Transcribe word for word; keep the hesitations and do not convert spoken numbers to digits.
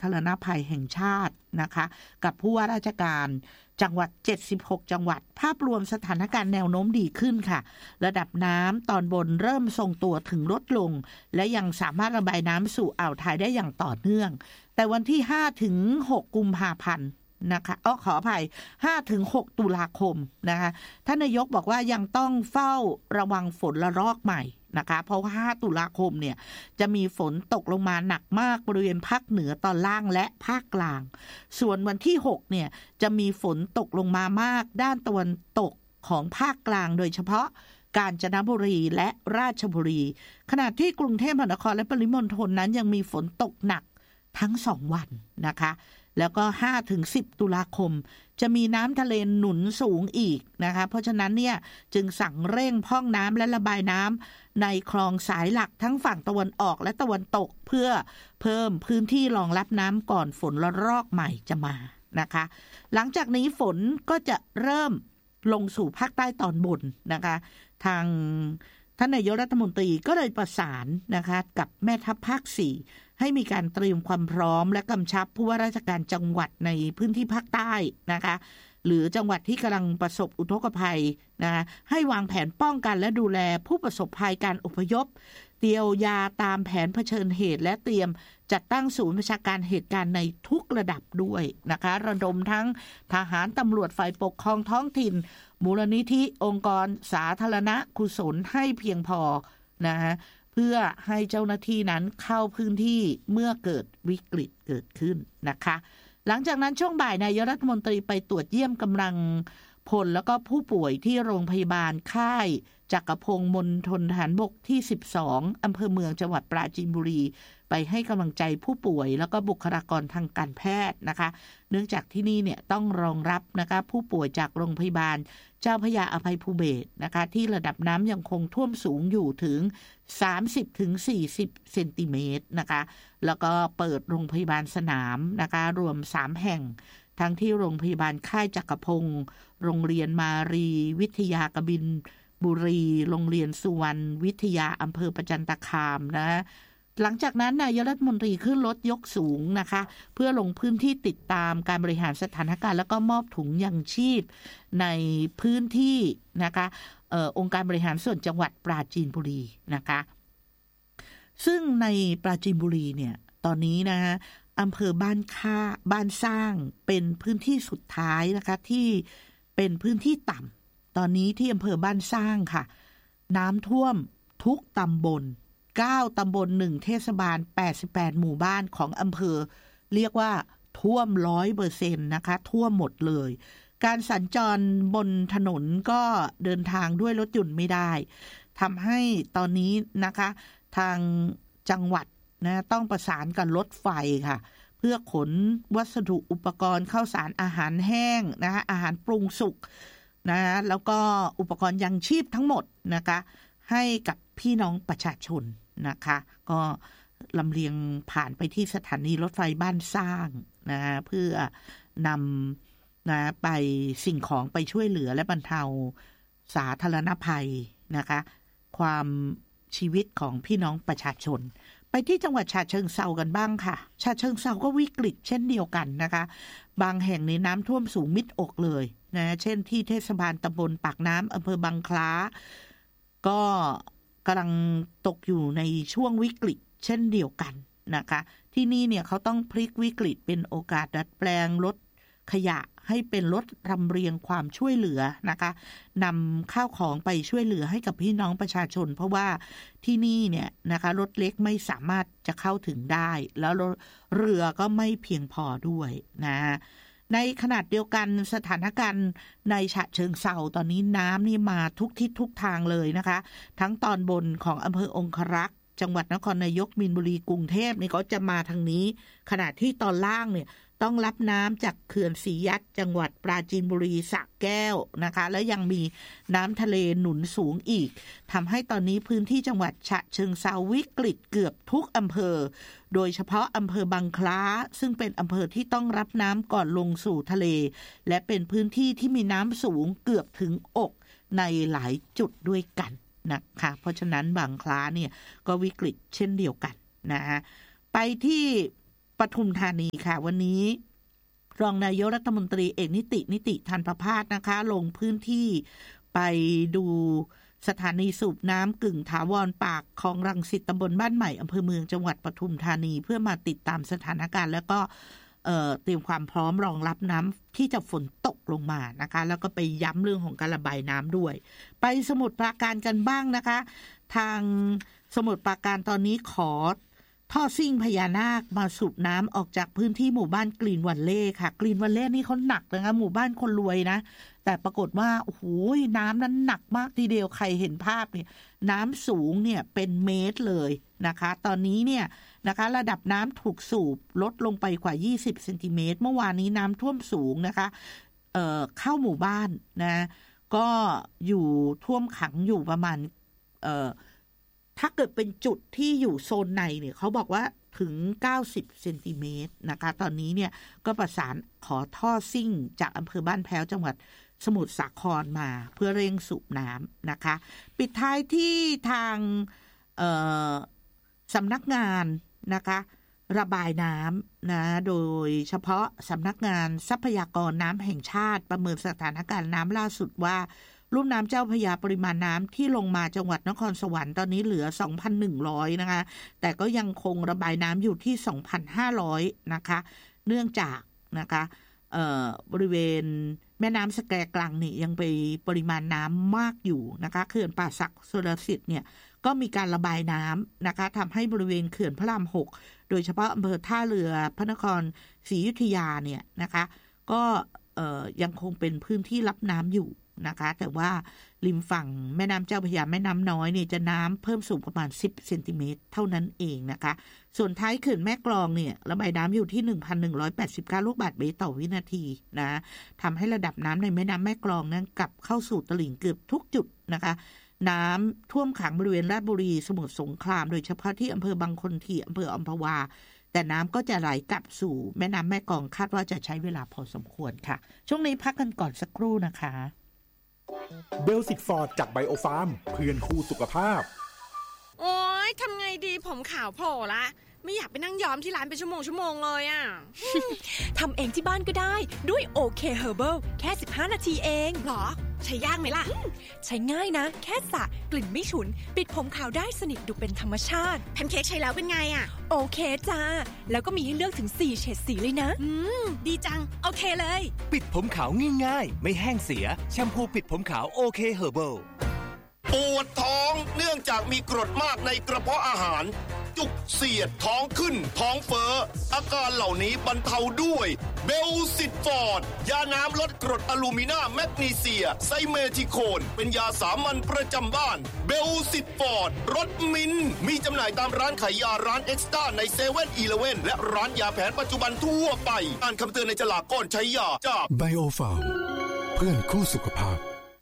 ธารณภัยแห่งชาตินะคะกับผู้ว่าราชการจังหวัดเจ็ดสิบหกจังหวัดภาพรวมสถานการณ์แนวโน้มดีขึ้นค่ะระดับน้ำตอนบนเริ่มทรงตัวถึงลดลงและยังสามารถระบายน้ำสู่อ่าวไทยได้อย่างต่อเนื่องแต่วันที่ห้าถึงหกกุมภาพันธ์นะคะอ้อขออภัย ห้าถึงหก ตุลาคมนะคะท่านนายกบอกว่ายังต้องเฝ้าระวังฝนระลอกใหม่นะคะเพราะว่าห้าตุลาคมเนี่ยจะมีฝนตกลงมาหนักมากบริเวณภาคเหนือตอนล่างและภาคกลางส่วนวันที่หกเนี่ยจะมีฝนตกลงมามากด้านตะวันตกของภาคกลางโดยเฉพาะกาญจนบุรีและราชบุรีขณะที่กรุงเทพมหานครและปริมณฑลนั้นยังมีฝนตกหนักทั้งสองวันนะคะแล้วก็ ห้าถึงสิบ ตุลาคมจะมีน้ำทะเลหนุนสูงอีกนะคะเพราะฉะนั้นเนี่ยจึงสั่งเร่งพร่องน้ำและระบายน้ำในคลองสายหลักทั้งฝั่งตะวันออกและตะวันตกเพื่อเพิ่มพื้นที่รองรับน้ำก่อนฝนระลอกใหม่จะมานะคะหลังจากนี้ฝนก็จะเริ่มลงสู่ภาคใต้ตอนบนนะคะทางท่านนายกรัฐมนตรีก็เลยประสานนะคะกับแม่ทัพภาคสี่ให้มีการเตรียมความพร้อมและกำชับผู้ว่าราชการจังหวัดในพื้นที่ภาคใต้นะคะหรือจังหวัดที่กำลังประสบอุทกภัยนะให้วางแผนป้องกันและดูแลผู้ประสบภัยการอพยพเยียวยาตามแผนเผชิญเหตุและเตรียมจัดตั้งศูนย์ประชาการเหตุการณ์ในทุกระดับด้วยนะคะระดมทั้งทหารตำรวจฝ่ายปกครองท้องถิ่นมูลนิธิองค์กรสาธารณกุศลให้เพียงพอนะฮะเพื่อให้เจ้าหน้าที่นั้นเข้าพื้นที่เมื่อเกิดวิกฤตเกิดขึ้นนะคะหลังจากนั้นช่วงบ่ายนายกรัฐมนตรีไปตรวจเยี่ยมกำลังพลแล้วก็ผู้ป่วยที่โรงพยาบาลค่ายจักรพงศ์มณฑลทหารบกที่สิบสองอำเภอเมืองจังหวัดปราจีนบุรีไปให้กำลังใจผู้ป่วยแล้วก็บุคลากรทางการแพทย์นะคะเนื่องจากที่นี่เนี่ยต้องรองรับนะคะผู้ป่วยจากโรงพยาบาลเจ้าพระยาอภัยภูเบศรนะคะที่ระดับน้ำยังคงท่วมสูงอยู่ถึง สามสิบถึงสี่สิบ เซนติเมตรนะคะแล้วก็เปิดโรงพยาบาลสนามนะคะรวมสามแห่งทั้งที่โรงพยาบาลค่ายจักรพงศ์โรงเรียนมารีวิทยากบินบุรีโรงเรียนสุวรรณวิทยาอำเภอประจันตคามนะหลังจากนั้นนายกรัฐมนตรีขึ้นรถยกสูงนะคะเพื่อลงพื้นที่ติดตามการบริหารสถานการณ์แล้วก็มอบถุงยังชีพในพื้นที่นะคะเอ่อองค์การบริหารส่วนจังหวัดปราจีนบุรีนะคะซึ่งในปราจีนบุรีเนี่ยตอนนี้นะฮะอำเภอบ้านค่าบ้านสร้างเป็นพื้นที่สุดท้ายนะคะที่เป็นพื้นที่ต่ำตอนนี้ที่อำเภอบ้านสร้างค่ะน้ำท่วมทุกตำบลเก้าตำบลหนึ่งเทศบาลแปดสิบแปดหมู่บ้านของอำเภอเรียกว่าท่วม ร้อยเปอร์เซ็นต์ นะคะท่วมหมดเลยการสัญจรบนถนนก็เดินทางด้วยรถยนต์ไม่ได้ทำให้ตอนนี้นะคะทางจังหวัดนะต้องประสานกับรถไฟค่ะเพื่อขนวัสดุอุปกรณ์ข้าวสารอาหารแห้งนะคะอาหารปรุงสุกนะแล้วก็อุปกรณ์ยังชีพทั้งหมดนะคะให้กับพี่น้องประชาชนนะคะก็ลำเลียงผ่านไปที่สถานีรถไฟบ้านสร้างนะเพื่อนำนะไปสิ่งของไปช่วยเหลือและบรรเทาสาธารณภัยนะคะความชีวิตของพี่น้องประชาชนไปที่จังหวัดฉะเชิงเทรากันบ้างค่ะฉะเชิงเทราก็วิกฤตเช่นเดียวกันนะคะบางแห่งในน้ำท่วมสูงมิดอกเลยนะเช่นที่เทศบาลตำบลปากน้ำอำเภอบางคล้าก็กำลังตกอยู่ในช่วงวิกฤตเช่นเดียวกันนะคะที่นี่เนี่ยเขาต้องพลิกวิกฤตเป็นโอกาสดัดแปลงรถขยะให้เป็นรถลำเลียงความช่วยเหลือนะคะนำข้าวของไปช่วยเหลือให้กับพี่น้องประชาชนเพราะว่าที่นี่เนี่ยนะคะรถเล็กไม่สามารถจะเข้าถึงได้แล้วเรือก็ไม่เพียงพอด้วยนะในขนาดเดียวกันสถานการณ์ในฉะเชิงเทราตอนนี้น้ำนี่มาทุกทิศทุกทางเลยนะคะทั้งตอนบนของอำเภอองครักษ์จังหวัดนครนายกมีนบุรีกรุงเทพนี่ก็จะมาทางนี้ขณะที่ตอนล่างเนี่ยต้องรับน้ำจากเขื่อนศรียัดจังหวัดปราจีนบุรีสระแก้วนะคะแล้วยังมีน้ำทะเลหนุนสูงอีกทำให้ตอนนี้พื้นที่จังหวัดฉะเชิงเทราวิกฤตเกือบทุกอำเภอโดยเฉพาะอำเภอบางคล้าซึ่งเป็นอำเภอที่ต้องรับน้ำก่อนลงสู่ทะเลและเป็นพื้นที่ที่มีน้ำสูงเกือบถึงอกในหลายจุดด้วยกันนะคะเพราะฉะนั้นบางคล้าเนี่ยก็วิกฤตเช่นเดียวกันนะฮะไปที่ปทุมธานีค่ะวันนี้รองนายกรัฐมนตรีเอกนิตินิติธันประภาสนะคะลงพื้นที่ไปดูสถานีสูบน้ำกึ่งถาวรปากคลองรังสิตตำบลบ้านใหม่อำเภอเมืองจังหวัดปทุมธานีเพื่อมาติดตามสถานการณ์แล้วก็เอ่อเตรียมความพร้อมรองรับน้ำที่จะฝนตกลงมานะคะแล้วก็ไปย้ำเรื่องของการระบายน้ำด้วยไปสมุทรปราการกันบ้างนะคะทางสมุทรปราการตอนนี้ขอท่อซิ่งพญานาคมาสูบน้ำออกจากพื้นที่หมู่บ้านกรีนวันเล่ค่ะกรีนวันเล่นี่เขาหนักนะคะหมู่บ้านคนรวยนะแต่ปรากฏว่าโอ้โหน้ำนั้นหนักมากทีเดียวใครเห็นภาพเนี่ยน้ำสูงเนี่ยเป็นเมตรเลยนะคะตอนนี้เนี่ยนะคะระดับน้ำถูกสูบลดลงไปกว่ายี่สิบเซนติเมตรเมื่อวานนี้น้ำท่วมสูงนะคะเอ่อเข้าหมู่บ้านนะก็อยู่ท่วมขังอยู่ประมาณเอ่อถ้าเกิดเป็นจุดที่อยู่โซนในเนี่ยเขาบอกว่าถึงเก้าสิบเซนติเมตรนะคะตอนนี้เนี่ยก็ประสานขอท่อซิ่งจากอำเภอบ้านแพ้วจังหวัดสมุทรสาครมาเพื่อเร่งสูบน้ำนะคะปิดท้ายที่ทางสำนักงานนะคะระบายน้ำนะโดยเฉพาะสำนักงานทรัพยากรน้ำแห่งชาติประเมินสถานการณ์น้ำล่าสุดว่าลุ่มน้ำเจ้าพระยาปริมาณน้ำที่ลงมาจังหวัดนครสวรรค์ตอนนี้เหลือ สองพันหนึ่งร้อย นะคะแต่ก็ยังคงระบายน้ำอยู่ที่ สองพันห้าร้อย นะคะเนื่องจากนะคะบริเวณแม่น้ำสแกกลังนี่ยังไปปริมาณน้ำมากอยู่นะคะเขื่อนป่าสักชลสิทธิ์เนี่ยก็มีการระบายน้ำนะคะทำให้บริเวณเขื่อนพระรามหกโดยเฉพาะอำเภอท่าเรือพระนครศรีอยุธยาเนี่ยนะคะก็ยังคงเป็นพื้นที่รับน้ำอยู่นะคะแต่ว่าริมฝั่งแม่น้ำเจ้าพระยาแม่น้ำน้อยเนี่ยจะน้ำเพิ่มสูงประมาณสิบเซนติเมตรเท่านั้นเองนะคะส่วนท้ายเขื่อนแม่กลองเนี่ยระบายน้ำอยู่ที่ หนึ่งพันหนึ่งร้อยแปดสิบเก้า ลูกบาศก์เมตรต่อวินาทีนะทำให้ระดับน้ำในแม่น้ำแม่กลองนั้นกลับเข้าสู่ตลิ่งเกือบทุกจุดนะคะน้ำท่วมขังบริเวณราชบุรีสมุทรสงครามโดยเฉพาะที่อำเภอบางคนทีอำเภออัมพวาแต่น้ำก็จะไหลกลับสู่แม่น้ำแม่กลองคาดว่าจะใช้เวลาพอสมควรค่ะช่วงนี้พักกันก่อนสักครู่นะคะเบลสิกฟอร์ดจากไบโอฟาร์มเพื่อนคู่สุขภาพโอ๊ยทำไงดีผมขาวโผล่ละไม่อยากไปนั่งย้อมที่ร้านเป็นชั่วโมงชั่วโมงเลยอ่ะทำเองที่บ้านก็ได้ด้วยโอเคเฮอร์เบิลแค่สิบห้านาทีเองหรอใช้ยากไหมล่ะใช้ง่ายนะแค่สระกลิ่นไม่ฉุนปิดผมขาวได้สนิทดูเป็นธรรมชาติแพนเค้กใช้แล้วเป็นไงอ่ะโอเคจ้าแล้วก็มีให้เลือกถึงสี่เฉดสีเลยนะอืมดีจังโอเคเลยปิดผมขาวง่ายๆไม่แห้งเสียแชมพูปิดผมขาวโอเคเฮอร์เบิลปวดท้องเนื่องจากมีกรดมากในกระเพาะอาหารจุกเสียดท้องขึ้นท้องเฟ้ออาการเหล่านี้บรรเทาด้วยเบลซิตฟอร์ดยาน้ำลดกรดอลูมินาแมกนีเซียไซเมทิโคนเป็นยาสามัญประจำบ้านเบลซิตฟอร์ดรสมิ้นมีจำหน่ายตามร้านขายยาร้านเอ็กซ์ต้าในเซเว่นอีเลฟเว่นและร้านยาแผนปัจจุบันทั่วไปอ่านคำเตือนในฉลากก่อนใช้ยาจากไบโอฟาร์มเพื่อนคู่สุขภาพ